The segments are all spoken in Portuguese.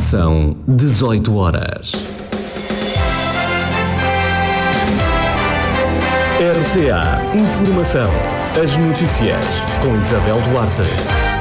São 18 horas. RCA Informação. As notícias com Isabel Duarte.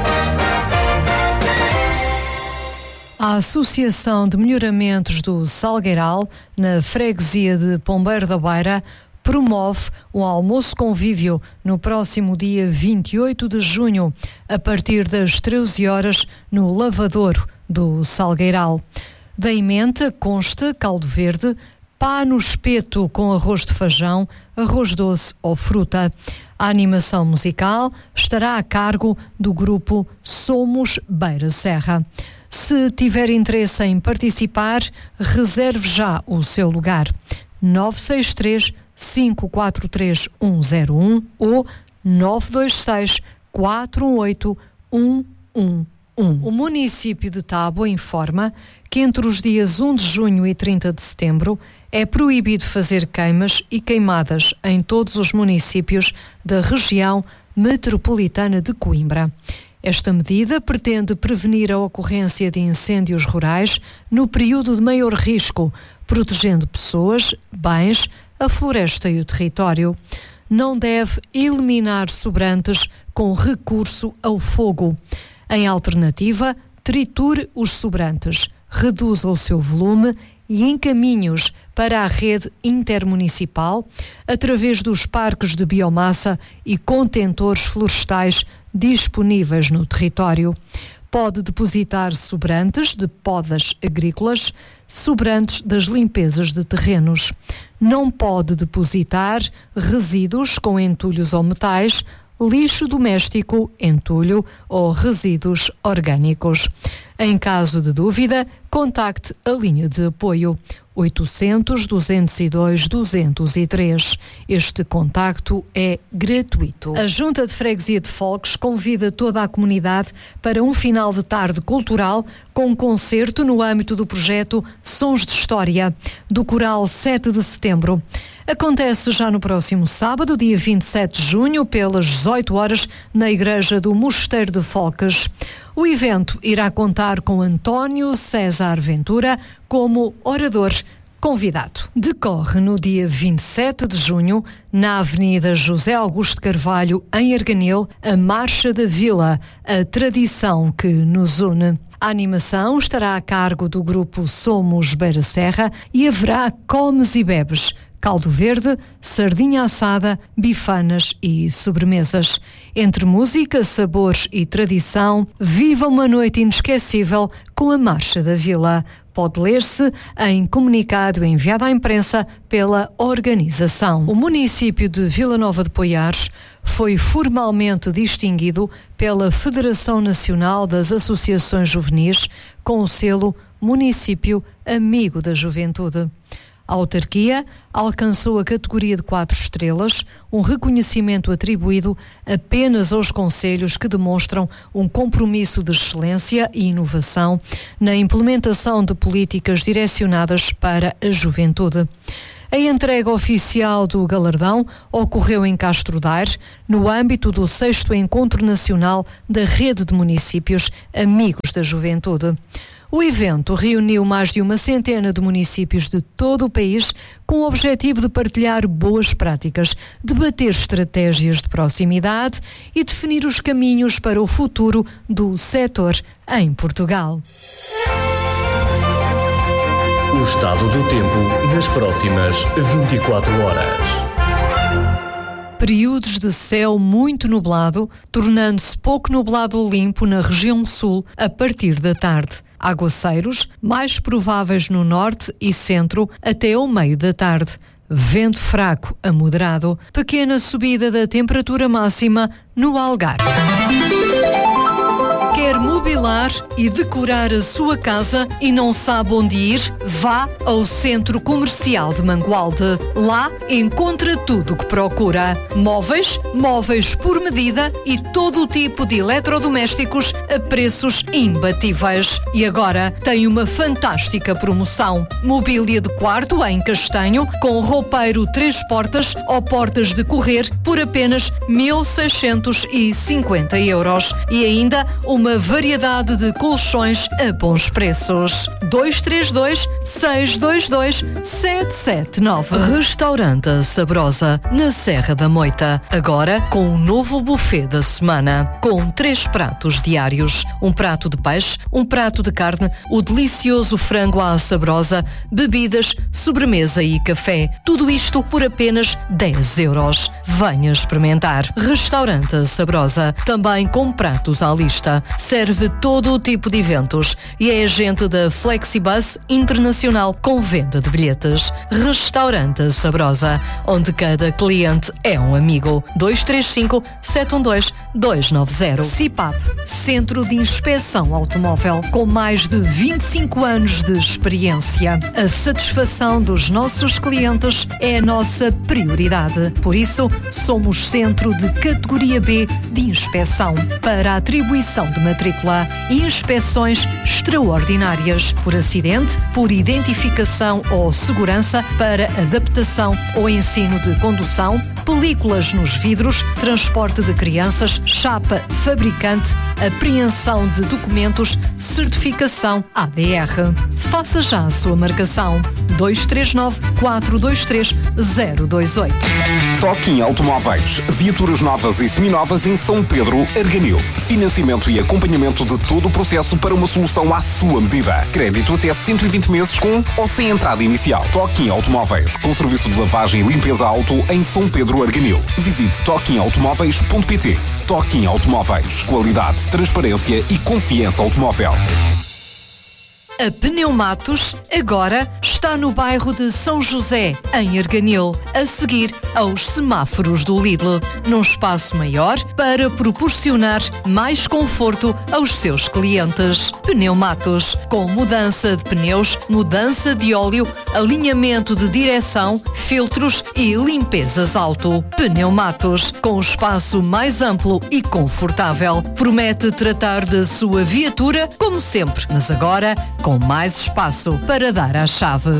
A Associação de Melhoramentos do Salgueiral, na freguesia de Pombeiro da Beira, promove um almoço convívio no próximo dia 28 de junho, a partir das 13 horas, no Lavadouro do Salgueiral. Da emenda consta caldo verde, pá no espeto com arroz de feijão, arroz doce ou fruta. A animação musical estará a cargo do grupo Somos Beira Serra. Se tiver interesse em participar, reserve já o seu lugar. 963 543 101 ou 926 418 111. O município de Tábua informa que entre os dias 1 de junho e 30 de setembro é proibido fazer queimas e queimadas em todos os municípios da região metropolitana de Coimbra. Esta medida pretende prevenir a ocorrência de incêndios rurais no período de maior risco, protegendo pessoas, bens, a floresta e o território. Não deve eliminar sobrantes com recurso ao fogo. Em alternativa, triture os sobrantes, reduza o seu volume e encaminhe-os para a rede intermunicipal através dos parques de biomassa e contentores florestais disponíveis no território. Pode depositar sobrantes de podas agrícolas, sobrantes das limpezas de terrenos. Não pode depositar resíduos com entulhos ou metais, lixo doméstico, entulho ou resíduos orgânicos. Em caso de dúvida, contacte a linha de apoio 800-202-203. Este contacto é gratuito. A Junta de Freguesia de Folques convida toda a comunidade para um final de tarde cultural com um concerto no âmbito do projeto Sons de História, do Coral 7 de Setembro. Acontece já no próximo sábado, dia 27 de junho, pelas 18 horas, na Igreja do Mosteiro de Folques. O evento irá contar com António César Ventura como orador convidado. Decorre no dia 27 de junho, na Avenida José Augusto de Carvalho, em Arganil, a Marcha da Vila, a tradição que nos une. A animação estará a cargo do grupo Somos Beira Serra e haverá comes e bebes, caldo verde, sardinha assada, bifanas e sobremesas. Entre música, sabores e tradição, viva uma noite inesquecível com a Marcha da Vila. Pode ler-se em comunicado enviado à imprensa pela organização. O município de Vila Nova de Poiares foi formalmente distinguido pela Federação Nacional das Associações Juvenis com o selo Município Amigo da Juventude. A autarquia alcançou a categoria de 4 estrelas, um reconhecimento atribuído apenas aos concelhos que demonstram um compromisso de excelência e inovação na implementação de políticas direcionadas para a juventude. A entrega oficial do galardão ocorreu em Castro Daire, no âmbito do 6º Encontro Nacional da Rede de Municípios Amigos da Juventude. O evento reuniu mais de uma centena de municípios de todo o país com o objetivo de partilhar boas práticas, debater estratégias de proximidade e definir os caminhos para o futuro do setor em Portugal. O estado do tempo nas próximas 24 horas. Períodos de céu muito nublado, tornando-se pouco nublado ou limpo na região sul a partir da tarde. Aguaceiros mais prováveis no norte e centro até ao meio da tarde. Vento fraco a moderado. Pequena subida da temperatura máxima no Algarve. Quer mobilar e decorar a sua casa e não sabe onde ir? Vá ao Centro Comercial de Mangualde. Lá encontra tudo o que procura. Móveis, móveis por medida e todo o tipo de eletrodomésticos a preços imbatíveis. E agora tem uma fantástica promoção. Mobília de quarto em castanho com roupeiro 3 portas ou portas de correr por apenas 1.650 euros. E ainda uma uma variedade de colchões a bons preços. 232-622-779. Restaurante Sabrosa, na Serra da Moita. Agora com um novo buffet da semana. Com 3 pratos diários. Um prato de peixe, um prato de carne, o delicioso frango à sabrosa, bebidas, sobremesa e café. Tudo isto por apenas 10 euros. Venha experimentar. Restaurante Sabrosa, também com pratos à lista. Serve todo o tipo de eventos e é agente da Flexibus Internacional com venda de bilhetes. Restaurante Sabrosa, onde cada cliente é um amigo. 235-712-290. CIPAP, Centro de Inspeção Automóvel, com mais de 25 anos de experiência. A satisfação dos nossos clientes é a nossa prioridade. Por isso, somos centro de categoria B de inspeção para a atribuição de matrícula e inspeções extraordinárias por acidente, por identificação ou segurança, para adaptação ou ensino de condução, películas nos vidros, transporte de crianças, chapa fabricante, apreensão de documentos, certificação ADR. Faça já a sua marcação. 239-423-028. Toquim Automóveis. Viaturas novas e seminovas em São Pedro, Arganil. Financiamento e acompanhamento de todo o processo para uma solução à sua medida. Crédito até 120 meses com ou sem entrada inicial. Toquim Automóveis, com serviço de lavagem e limpeza auto em São Pedro, Arganil. Visite toquimautomóveis.pt. Toquim Automóveis. Qualidade, transparência e confiança automóvel. A Pneumatos agora está no bairro de São José, em Arganil, a seguir aos semáforos do Lidl, num espaço maior para proporcionar mais conforto aos seus clientes. Pneumatos, com mudança de pneus, mudança de óleo, alinhamento de direção, filtros e limpezas auto. Pneumatos, com espaço mais amplo e confortável. Promete tratar da sua viatura como sempre, mas agora com mais espaço para dar à chave.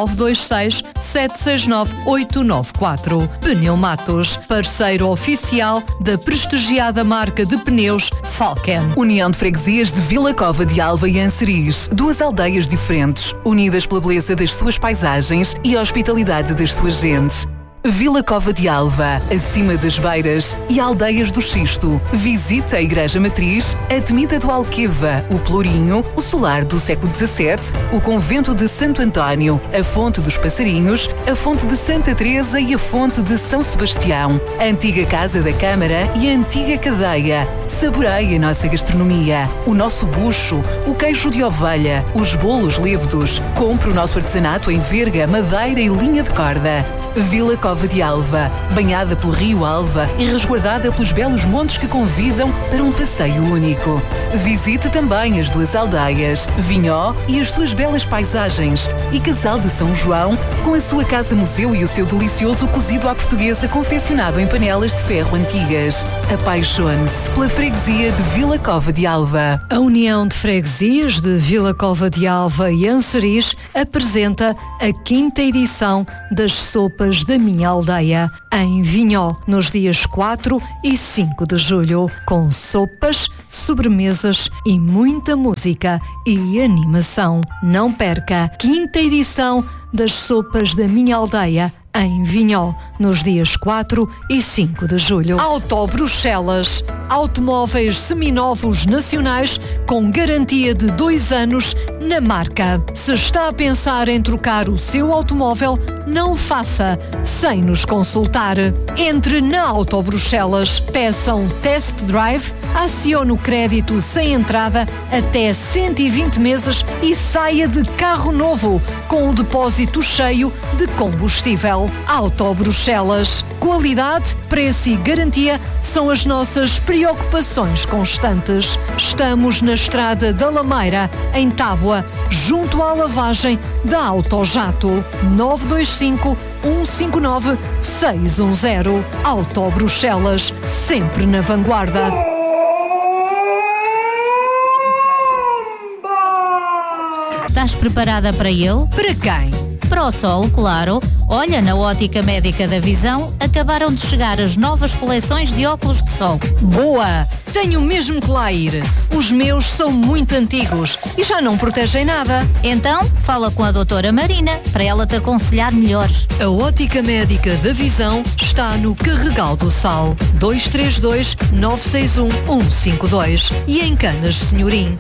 926-769-894. Pneumatos, parceiro oficial da prestigiada marca de pneus Falken. União de Freguesias de Vila Cova de Alva e Anseriz. 2 aldeias diferentes, unidas pela beleza das suas paisagens e a hospitalidade das suas gentes. Vila Cova de Alva, acima das Beiras e Aldeias do Xisto. Visita a Igreja Matriz, a Temida do Alqueva, o Pelourinho, o Solar do século XVII, o Convento de Santo António, a Fonte dos Passarinhos, a Fonte de Santa Teresa e a Fonte de São Sebastião, a antiga Casa da Câmara e a antiga Cadeia. Saboreie a nossa gastronomia, o nosso bucho, o queijo de ovelha, os bolos lévedos. Compre o nosso artesanato em verga, madeira e linha de corda. Vila Cova de Alva, banhada pelo Rio Alva e resguardada pelos belos montes que convidam para um passeio único. Visite também as 2 aldeias, Vinhó e as suas belas paisagens, e Casal de São João, com a sua casa-museu e o seu delicioso cozido à portuguesa confeccionado em panelas de ferro antigas. Apaixone-se pela freguesia de Vila Cova de Alva. A União de Freguesias de Vila Cova de Alva e Anseriz apresenta a 5ª edição das Sopas da Minha Aldeia, em Vinhó, nos dias 4 e 5 de julho, com sopas, sobremesas e muita música e animação. Não perca a 5ª edição das Sopas da Minha Aldeia, em Vinhó, nos dias 4 e 5 de julho. Auto Bruxelas, automóveis seminovos nacionais com garantia de 2 anos na marca. Se está a pensar em trocar o seu automóvel, não o faça sem nos consultar. Entre na Auto Bruxelas, peça um test drive, acione o crédito sem entrada até 120 meses e saia de carro novo com o depósito cheio de combustível. Auto Bruxelas. Qualidade, preço e garantia são as nossas preocupações constantes. Estamos na Estrada da Lameira, em Tábua, junto à lavagem da Autojato. 925-159-610. Auto Bruxelas, sempre na vanguarda. Estás preparada para ele? Para quem? Para o sol, claro. Olha, na Ótica Médica da Visão acabaram de chegar as novas coleções de óculos de sol. Boa! Tenho mesmo que lá ir. Os meus são muito antigos e já não protegem nada. Então, fala com a doutora Marina para ela te aconselhar melhor. A Ótica Médica da Visão está no Carregal do Sal, 232-961-152 e em Canas Senhorim,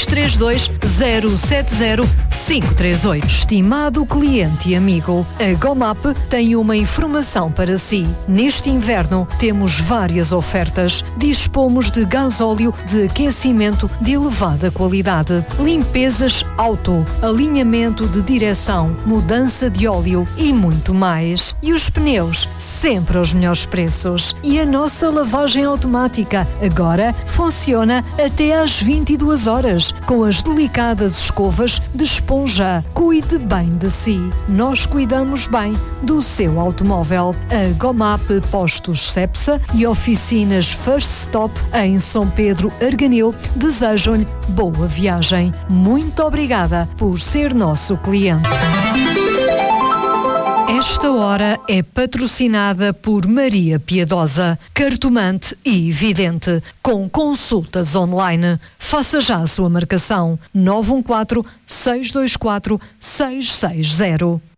232-070-538. Estimado cliente e amigo, a Gomap tem uma informação para si. Neste inverno temos várias ofertas. Dispomos de gasóleo de aquecimento de elevada qualidade, limpezas auto, alinhamento de direção, mudança de óleo e muito mais. E os pneus, sempre aos melhores preços. E a nossa lavagem automática agora funciona até às 22 horas, com as delicadas escovas de esponja. Cuide bem de si. Nós cuidamos bem do seu automóvel. A Gomap Postos Cepsa e oficinas First Stop em São Pedro Arganil desejam-lhe boa viagem. Muito obrigada por ser nosso cliente. Esta hora é patrocinada por Maria Piedosa, cartomante e vidente, com consultas online. Faça já a sua marcação 914 624 660.